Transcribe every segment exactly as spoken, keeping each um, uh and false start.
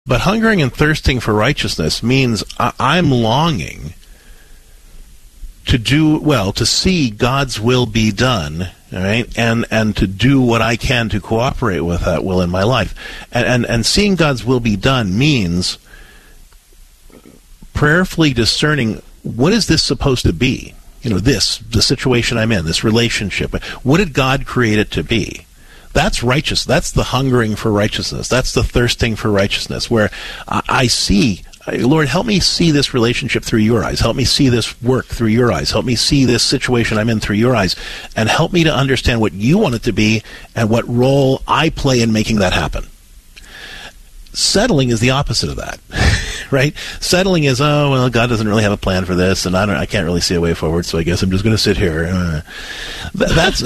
But hungering and thirsting for righteousness means I- I'm longing to do, well, to see God's will be done, all right, and, and to do what I can to cooperate with that will in my life. And, and, and seeing God's will be done means prayerfully discerning, what is this supposed to be? You know, this, the situation I'm in, this relationship. What did God create it to be? That's righteous. That's the hungering for righteousness. That's the thirsting for righteousness, where I, I see, Lord, help me see this relationship through your eyes. Help me see this work through your eyes. Help me see this situation I'm in through your eyes. And help me to understand what you want it to be and what role I play in making that happen. Settling is the opposite of that, right? Settling is, oh, well, God doesn't really have a plan for this, and I don't, I can't really see a way forward, so I guess I'm just going to sit here. Uh, th- that's...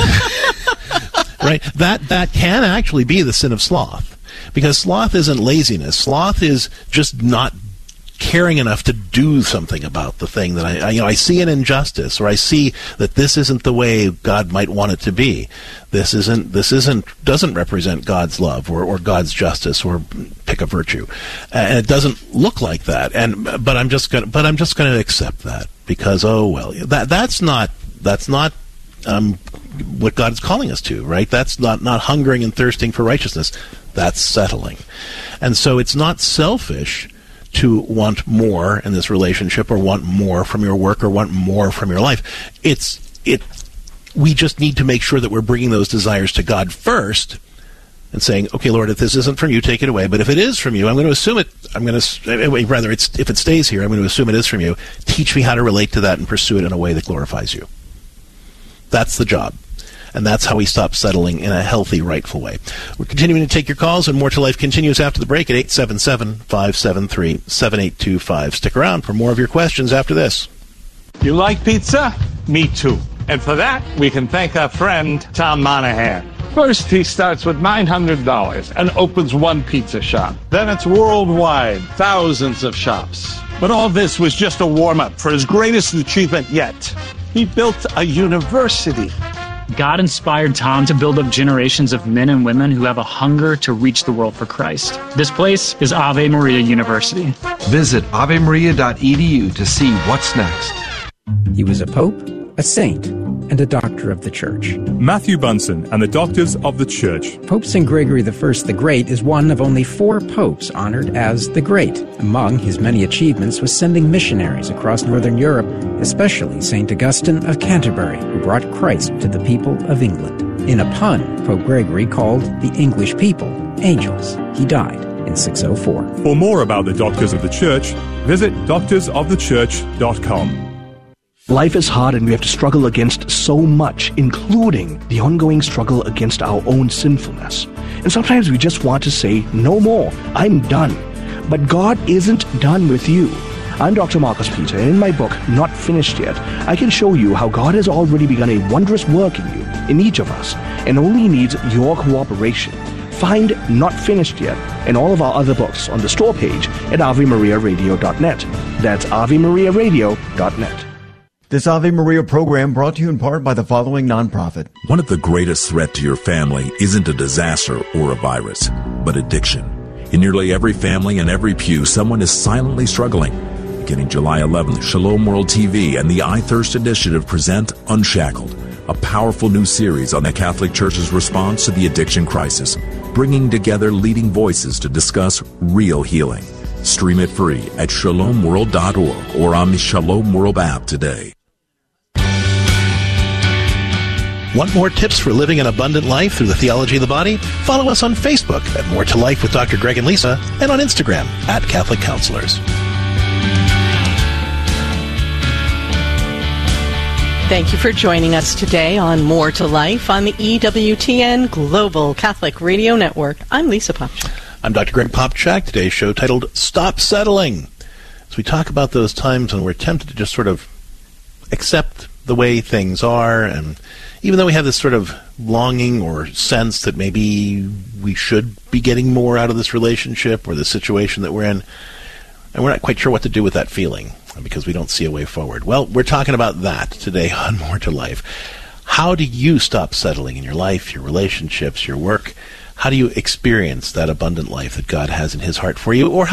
Right? That that can actually be the sin of sloth. Because sloth isn't laziness. Sloth is just not caring enough to do something about the thing that I, I you know I see an injustice, or I see that this isn't the way God might want it to be. This isn't this isn't doesn't represent God's love or, or God's justice, or pick a virtue. And it doesn't look like that. And but I'm just gonna but I'm just gonna accept that, because oh well, that that's not that's not Um, what God is calling us to, right? That's not, not hungering and thirsting for righteousness. That's settling. And so it's not selfish to want more in this relationship, or want more from your work, or want more from your life. It's, it, we just need to make sure that we're bringing those desires to God first and saying, okay, Lord, if this isn't from you, take it away. But if it is from you, I'm going to assume it, I'm going to, rather, it's, if it stays here, I'm going to assume it is from you. Teach me how to relate to that and pursue it in a way that glorifies you. That's the job. And that's how we stop settling in a healthy, rightful way. We're continuing to take your calls, and More to Life continues after the break at eight seven seven, five seven three, seven eight two five. Stick around for more of your questions after this. You like pizza? Me too. And for that, we can thank our friend, Tom Monahan. First, he starts with nine hundred dollars and opens one pizza shop. Then it's worldwide, thousands of shops. But all this was just a warm-up for his greatest achievement yet. He built a university. God inspired Tom to build up generations of men and women who have a hunger to reach the world for Christ. This place is Ave Maria University. Visit ave maria dot e d u to see what's next. He was a pope, a saint, and a doctor of the Church. Matthew Bunson and the Doctors of the Church. Pope Saint Gregory the First the Great is one of only four popes honored as the Great. Among his many achievements was sending missionaries across Northern Europe, especially Saint Augustine of Canterbury, who brought Christ to the people of England. In a pun, Pope Gregory called the English people angels. He died in six oh four. For more about the Doctors of the Church, visit doctors of the church dot com. Life is hard and we have to struggle against so much, including the ongoing struggle against our own sinfulness. And sometimes we just want to say, no more, I'm done. But God isn't done with you. I'm Doctor Marcus Peter, and in my book, Not Finished Yet, I can show you how God has already begun a wondrous work in you, in each of us, and only needs your cooperation. Find Not Finished Yet and all of our other books on the store page at ave maria radio dot net. That's ave maria radio dot net. This Ave Maria program brought to you in part by the following nonprofit. One of the greatest threats to your family isn't a disaster or a virus, but addiction. In nearly every family and every pew, someone is silently struggling. Beginning July eleventh, Shalom World T V and the I Thirst Initiative present Unshackled, a powerful new series on the Catholic Church's response to the addiction crisis, bringing together leading voices to discuss real healing. Stream it free at shalom world dot org or on the Shalom World app today. Want more tips for living an abundant life through the theology of the body? Follow us on Facebook at More to Life with Doctor Greg and Lisa, and on Instagram at Catholic Counselors. Thank you for joining us today on More to Life on the E W T N Global Catholic Radio Network. I'm Lisa Popchak. I'm Doctor Greg Popchak. Today's show titled Stop Settling. As we talk about those times when we're tempted to just sort of accept the way things are, and even though we have this sort of longing or sense that maybe we should be getting more out of this relationship or the situation that we're in, and we're not quite sure what to do with that feeling because we don't see a way forward. Well, we're talking about that today on More to Life. How do you stop settling in your life, your relationships, your work? how do you experience that abundant life that God has in his heart for you? Or